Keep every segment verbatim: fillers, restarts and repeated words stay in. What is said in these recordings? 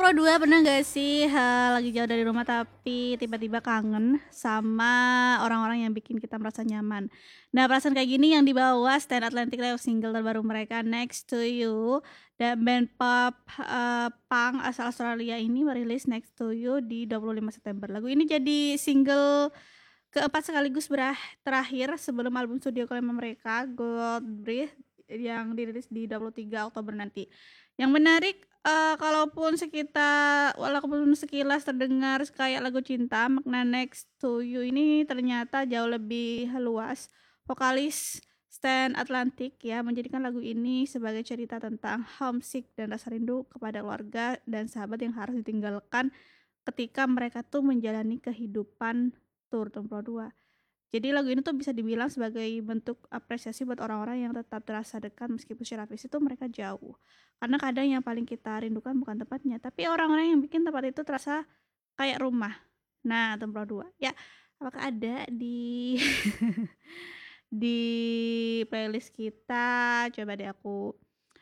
Pro dua pernah nggak sih, eee, lagi jauh dari rumah tapi tiba-tiba kangen sama orang-orang yang bikin kita merasa nyaman. Nah, perasaan kayak gini yang dibawa Stand Atlantic lewat single terbaru mereka Next to You, dan band pop, eee, punk asal Australia ini merilis Next to You di dua puluh lima September. Lagu ini jadi single keempat sekaligus berah terakhir sebelum album studio kelima mereka, Gold Breath, yang dirilis di dua puluh tiga Oktober nanti. Yang menarik, eee, kalaupun sekita walaupun sekilas terdengar kayak lagu cinta, makna Next to You ini ternyata jauh lebih luas. Vokalis Stan Atlantic ya menjadikan lagu ini sebagai cerita tentang homesick dan rasa rindu kepada keluarga dan sahabat yang harus ditinggalkan ketika mereka tuh menjalani kehidupan tur Templo dua. Jadi lagu ini tuh bisa dibilang sebagai bentuk apresiasi buat orang-orang yang tetap terasa dekat meskipun secara fisik itu mereka jauh. Karena kadang yang paling kita rindukan bukan tempatnya, tapi orang-orang yang bikin tempat itu terasa kayak rumah. Nah, Templo dua. Ya, apakah ada di di playlist kita? Coba deh aku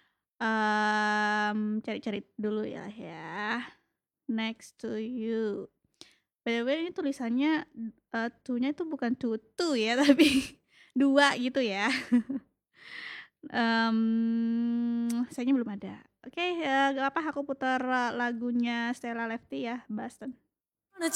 mmm, cari-cari dulu ya ya. Next to You. By the way ini tulisannya, eee, two-nya itu bukan tutu ya, tapi dua gitu ya. Mmm, sayangnya belum ada. Oke, eee, gak apa aku putar lagunya Sheila Levy ya, Boston.